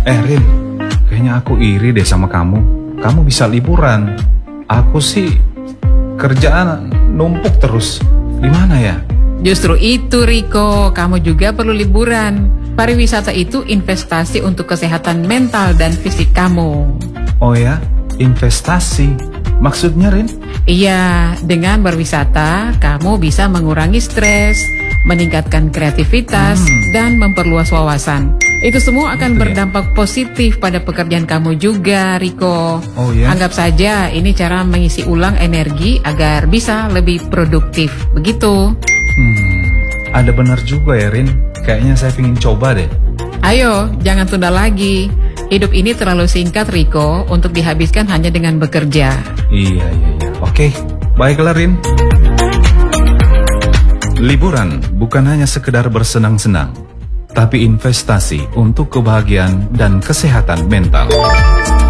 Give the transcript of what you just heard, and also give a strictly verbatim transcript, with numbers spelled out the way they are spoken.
Eh Rin, kayaknya aku iri deh sama kamu. Kamu bisa liburan. Aku sih kerjaan numpuk terus. Gimana ya? Justru itu Riko, kamu juga perlu liburan. Pariwisata itu investasi untuk kesehatan mental dan fisik kamu. Oh ya, investasi. Maksudnya Rin? Iya, dengan berwisata, kamu bisa mengurangi stres, meningkatkan kreativitas, Hmm. dan memperluas wawasan. Itu semua akan Gitu ya? berdampak positif pada pekerjaan kamu juga, Riko. Oh ya? Anggap saja ini cara mengisi ulang energi agar bisa lebih produktif. Begitu. Hmm, ada benar juga ya Rin. Kayaknya saya ingin coba deh. Ayo, jangan tunda lagi. Hidup ini terlalu singkat, Riko, untuk dihabiskan hanya dengan bekerja. Iya, iya, iya. Oke, baiklah Rin. Liburan bukan hanya sekedar bersenang-senang, tapi investasi untuk kebahagiaan dan kesehatan mental.